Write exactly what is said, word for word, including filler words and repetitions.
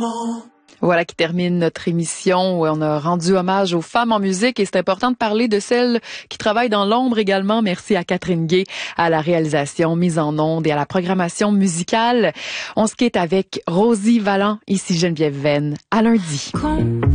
Voilà qui termine notre émission où on a rendu hommage aux femmes en musique et c'est important de parler de celles qui travaillent dans l'ombre également. Merci à Catherine Gay, à la réalisation, mise en onde et à la programmation musicale. On se quitte avec Rosie Vallant, ici Geneviève Venn. À lundi.